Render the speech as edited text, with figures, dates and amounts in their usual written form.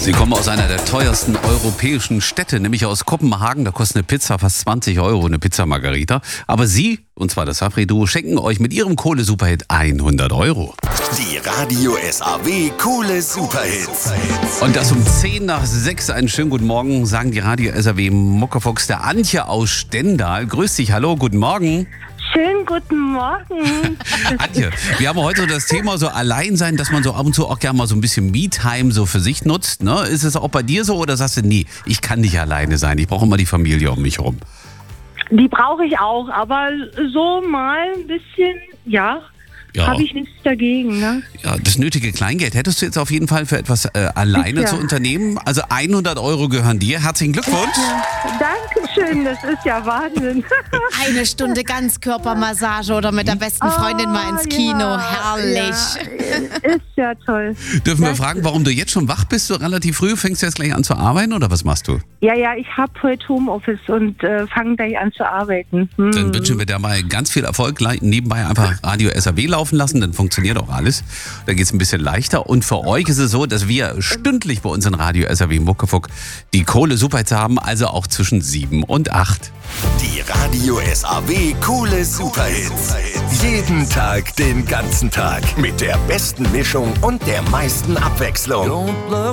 Sie kommen aus einer der teuersten europäischen Städte, nämlich aus Kopenhagen. Da kostet eine Pizza fast 20 Euro, eine Pizza Margherita. Aber Sie, und zwar das Safri-Duo, schenken euch mit ihrem Kohle-Superhit 100 Euro. Die Radio SAW Kohle Superhits. Und das um 10 nach 6. Einen schönen guten Morgen, sagen die Radio SAW Muckefuchs der Antje aus Stendal. Grüß dich, hallo, guten Morgen. Schönen guten Morgen. Antje, wir haben heute so das Thema so Alleinsein, dass man so ab und zu auch gerne mal so ein bisschen Me-Time so für sich nutzt. Ne? Ist es auch bei dir so oder sagst du, nee, ich kann nicht alleine sein, ich brauche immer die Familie um mich herum? Die brauche ich auch, aber so mal ein bisschen, ja. Habe ich nichts dagegen, ne? Ja, das nötige Kleingeld hättest du jetzt auf jeden Fall für etwas alleine zu unternehmen. Also 100 Euro gehören dir. Herzlichen Glückwunsch. Ja, Dankeschön, das ist ja Wahnsinn. Eine Stunde Ganzkörpermassage oder mit der besten Freundin mal ins Kino. Ja, Herrlich. Ja, ist ja toll. Dürfen wir fragen, warum du jetzt schon wach bist, so relativ früh? Fängst du jetzt gleich an zu arbeiten oder was machst du? Ja, ich habe heute Homeoffice und fange gleich an zu arbeiten. Dann wünschen wir dir mal ganz viel Erfolg. Nebenbei einfach Radio SAW laufen lassen, dann funktioniert auch alles. Da geht es ein bisschen leichter. Und für euch ist es so, dass wir stündlich bei uns in Radio SAW Muckefuck die Kohle Superhits haben, also auch zwischen 7 und 8. Die Radio SAW Kohle Superhits. Jeden Tag, den ganzen Tag. Mit der besten Mischung und der meisten Abwechslung.